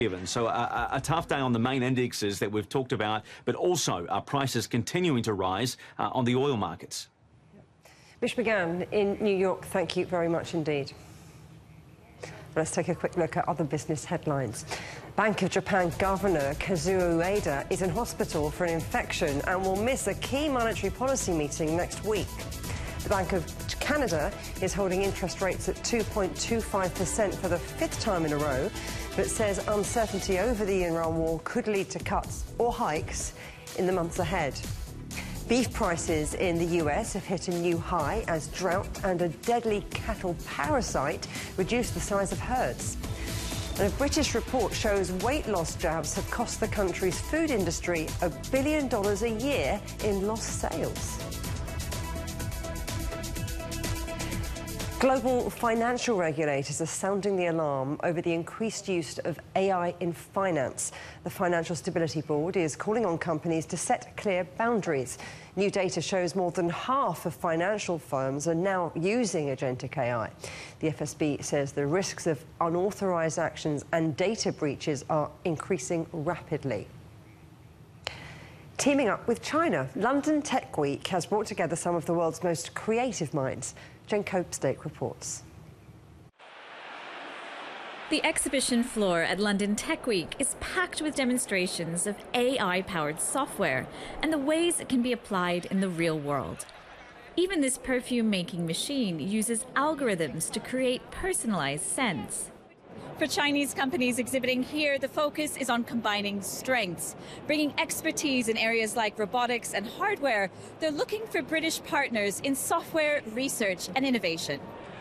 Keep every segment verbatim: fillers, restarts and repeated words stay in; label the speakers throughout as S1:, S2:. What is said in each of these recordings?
S1: So a, a tough day on the main indexes that we've talked about, but also uh, prices continuing to rise uh, on the oil markets.
S2: Mish McGann in New York, thank you very much indeed. Let's take a quick look at other business headlines. Bank of Japan Governor Kazuo Ueda is in hospital for an infection and will miss a key monetary policy meeting next week. The Bank of Canada is holding interest rates at two point two five percent for the fifth time in a row, but says uncertainty over the Iran war could lead to cuts or hikes in the months ahead. Beef prices in the U S have hit a new high as drought and a deadly cattle parasite reduce the size of herds. And a British report shows weight loss jabs have cost the country's food industry a billion dollars a year in lost sales. Global financial regulators are sounding the alarm over the increased use of A I in finance. The Financial Stability Board is calling on companies to set clear boundaries. New data shows more than half of financial firms are now using agentic A I. The F S B says the risks of unauthorized actions and data breaches are increasing rapidly. Teaming up with China, London Tech Week has brought together some of the world's most creative minds. Jen Copestake reports.
S3: The exhibition floor at London Tech Week is packed with demonstrations of A I-powered software and the ways it can be applied in the real world. Even this perfume-making machine uses algorithms to create personalized scents.
S4: For Chinese companies exhibiting here, the focus is on combining strengths, bringing expertise in areas like robotics and hardware. They're looking for British partners in software, research and innovation.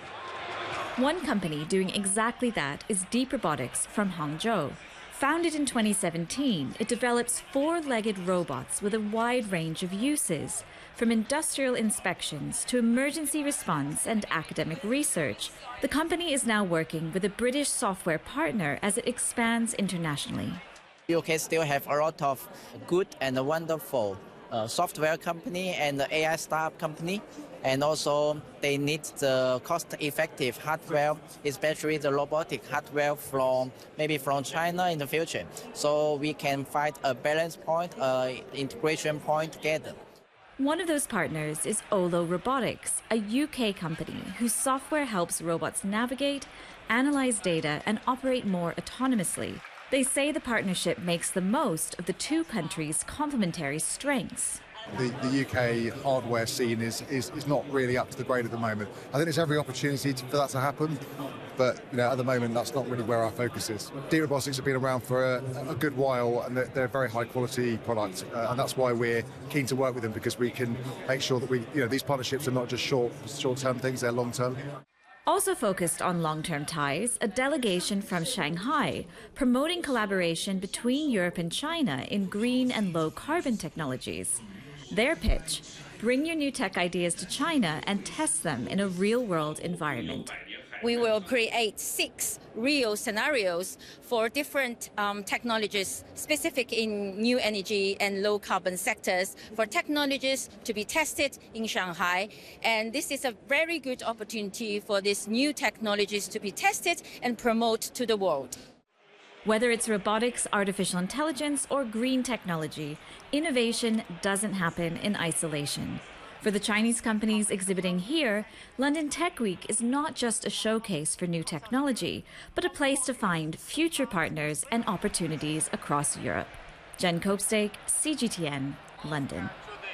S3: One company doing exactly that is Deep Robotics from Hangzhou. Founded in twenty seventeen, it develops four-legged robots with a wide range of uses, from industrial inspections to emergency response and academic research. The company is now working with a British software partner as it expands internationally.
S5: U K still have a lot of good and wonderful uh, software company and A I startup company, and also they need the cost-effective hardware, especially the robotic hardware from maybe from China in the future. So we can find a balance point, uh, integration point together.
S3: One of those partners is Olo Robotics, a U K company whose software helps robots navigate, analyze data, and operate more autonomously. They say the partnership makes the most of the two countries' complementary strengths.
S6: The, the U K hardware scene is, is, is not really up to the grade at the moment. I think there's every opportunity to, for that to happen, but you know, at the moment that's not really where our focus is. Deep Robotics have been around for a, a good while and they're, they're a very high quality product, uh, and that's why we're keen to work with them, because we can make sure that we, you know, these partnerships are not just short, short-term things, they're long-term.
S3: Also focused on long-term ties, a delegation from Shanghai, promoting collaboration between Europe and China in green and low-carbon technologies. Their pitch: bring your new tech ideas to China and test them in a real-world environment.
S4: We will create six real scenarios for different um, technologies specific in new energy and low carbon sectors for technologies to be tested in Shanghai. And this is a very good opportunity for these new technologies to be tested and promote to the world.
S3: Whether it's robotics, artificial intelligence, or green technology, innovation doesn't happen in isolation. For the Chinese companies exhibiting here, London Tech Week is not just a showcase for new technology, but a place to find future partners and opportunities across Europe. Jen Copestake, C G T N, London.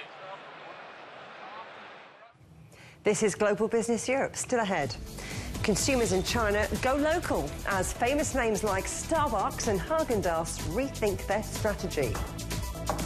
S2: This is Global Business Europe, still ahead. Consumers in China go local as famous names like Starbucks and Häagen-Dazs rethink their strategy.